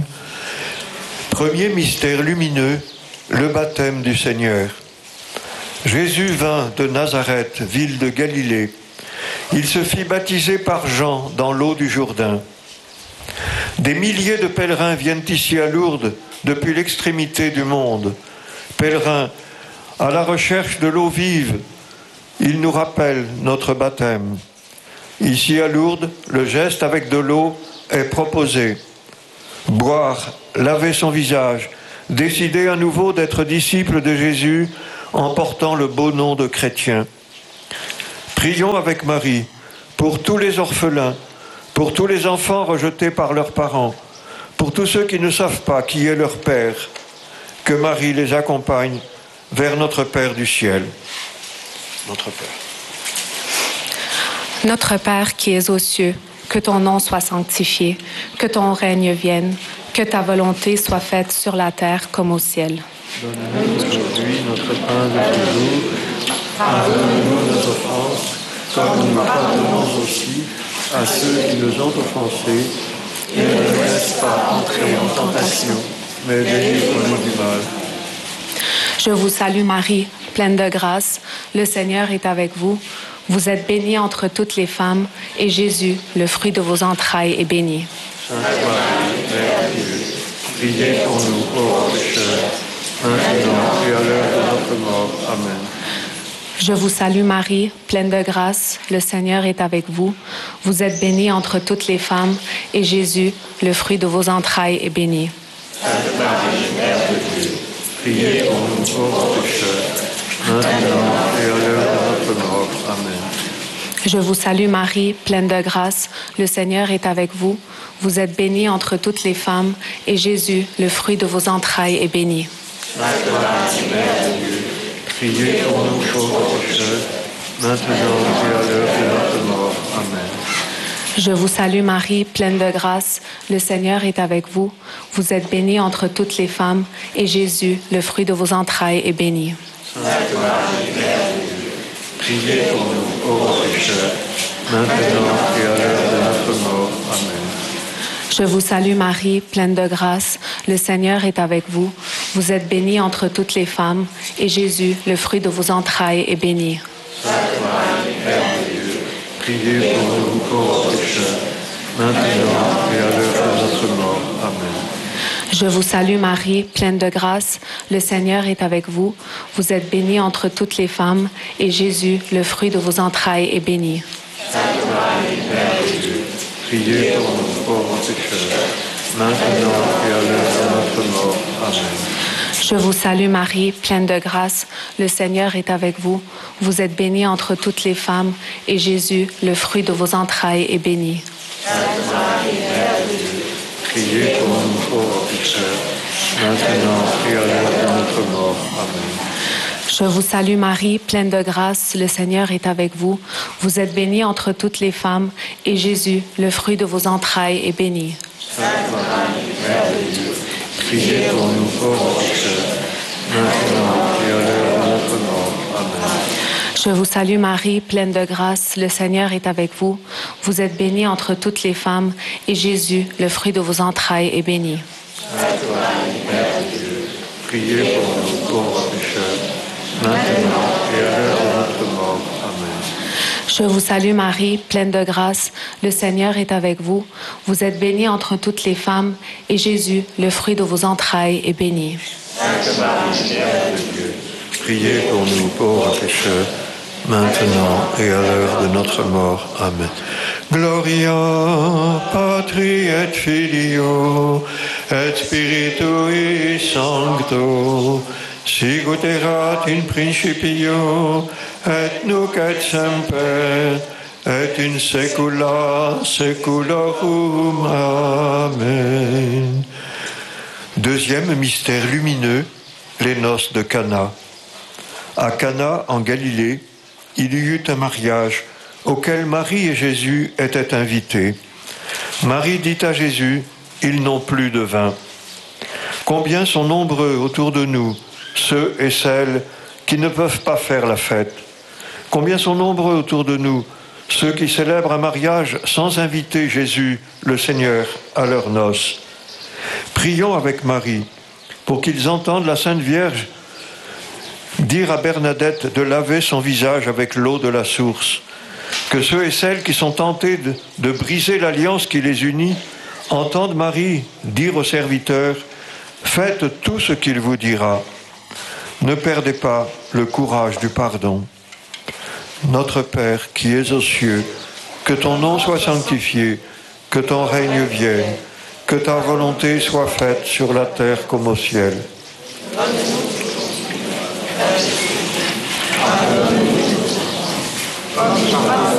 Premier mystère lumineux, le baptême du Seigneur. Jésus vint de Nazareth, ville de Galilée. Il se fit baptiser par Jean dans l'eau du Jourdain. Des milliers de pèlerins viennent ici à Lourdes depuis l'extrémité du monde. Pèlerins à la recherche de l'eau vive, ils nous rappellent notre baptême. Ici à Lourdes, le geste avec de l'eau est proposé. Boire, laver son visage, décider à nouveau d'être disciple de Jésus en portant le beau nom de chrétien. Prions avec Marie pour tous les orphelins, pour tous les enfants rejetés par leurs parents, pour tous ceux qui ne savent pas qui est leur Père. Que Marie les accompagne vers notre Père du ciel. Notre Père. Notre Père qui es aux cieux, que ton nom soit sanctifié, que ton règne vienne, que ta volonté soit faite sur la terre comme au ciel. Donne-nous aujourd'hui notre pain de tous les jours. Pardonne-nous nos offenses, comme nous pardonnons aussi à ceux qui nous ont offensés. Et ne nous laisse pas entrer en tentation, mais délivre-nous du mal. Je vous salue Marie, pleine de grâce, le Seigneur est avec vous. Vous êtes bénie entre toutes les femmes, et Jésus, le fruit de vos entrailles, est béni. Sainte Marie, Mère de Dieu, priez pour nous pauvres pécheurs, maintenant et à l'heure de notre mort. Amen. Je vous salue Marie, pleine de grâce, le Seigneur est avec vous. Vous êtes bénie entre toutes les femmes, et Jésus, le fruit de vos entrailles, est béni. Sainte Marie, Mère de Dieu, priez pour nous pauvres pécheurs, maintenant et à l'heure de notre mort. Amen. Je vous salue Marie, pleine de grâce, le Seigneur est avec vous. Vous êtes bénie entre toutes les femmes, et Jésus, le fruit de vos entrailles, est béni. Sainte Marie, Mère de Dieu, priez pour nous pauvres pécheurs, maintenant et à l'heure de notre mort. Amen. Je vous salue Marie, pleine de grâce, le Seigneur est avec vous. Vous êtes bénie entre toutes les femmes, et Jésus, le fruit de vos entrailles, est béni. Sainte Marie, Mère de Dieu, priez pour nous pauvres pécheurs, maintenant et à l'heure de notre mort. Amen. Je vous salue Marie, pleine de grâce, le Seigneur est avec vous. Vous êtes bénie entre toutes les femmes, et Jésus, le fruit de vos entrailles, est béni. Sainte Marie, Mère de Dieu, priez pour nous pauvres pécheurs, maintenant et à l'heure de notre mort. Amen. Je vous salue Marie, pleine de grâce, le Seigneur est avec vous. Vous êtes bénie entre toutes les femmes, et Jésus, le fruit de vos entrailles, est béni. Sainte Marie, Mère de Dieu, priez pour nous pauvres pécheurs, maintenant et à l'heure de notre mort. Amen. Je vous salue Marie, pleine de grâce, le Seigneur est avec vous. Vous êtes bénie entre toutes les femmes, et Jésus, le fruit de vos entrailles, est béni. Sainte Marie, Mère de Dieu, priez pour nous pauvres pécheurs, maintenant et à l'heure de notre mort. Amen. Je vous salue Marie, pleine de grâce, le Seigneur est avec vous. Vous êtes bénie entre toutes les femmes, et Jésus, le fruit de vos entrailles, est béni. Sainte Marie, Mère de Dieu, priez pour nous pauvres pécheurs, maintenant et à l'heure de notre mort. Amen. Je vous salue Marie, pleine de grâce, le Seigneur est avec vous. Vous êtes bénie entre toutes les femmes, et Jésus, le fruit de vos entrailles, est béni. Sainte Marie, Mère de Dieu, priez pour nous pauvres pécheurs, maintenant et à l'heure de notre mort. Amen. Je vous salue Marie, pleine de grâce, le Seigneur est avec vous. Vous êtes bénie entre toutes les femmes, et Jésus, le fruit de vos entrailles, est béni. Sainte Marie, Mère de Dieu, priez pour nous pauvres pécheurs, maintenant et à l'heure de notre mort. Amen. Gloria Patri et Filio et Spiritui Sancto, sicut erat in principio et nunc et semper et in saecula saeculorum. Amen. Deuxième mystère lumineux, les noces de Cana. À Cana, en Galilée, il y eut un mariage auquel Marie et Jésus étaient invités. Marie dit à Jésus, « Ils n'ont plus de vin. » Combien sont nombreux autour de nous, ceux et celles qui ne peuvent pas faire la fête. Combien sont nombreux autour de nous, ceux qui célèbrent un mariage sans inviter Jésus, le Seigneur, à leurs noces. Prions avec Marie pour qu'ils entendent la Sainte Vierge dire à Bernadette de laver son visage avec l'eau de la source. Que ceux et celles qui sont tentés de briser l'alliance qui les unit entendent Marie dire aux serviteurs « Faites tout ce qu'il vous dira ». Ne perdez pas le courage du pardon. Notre Père qui es aux cieux, que ton nom soit sanctifié, que ton règne vienne, que ta volonté soit faite sur la terre comme au ciel. Amen.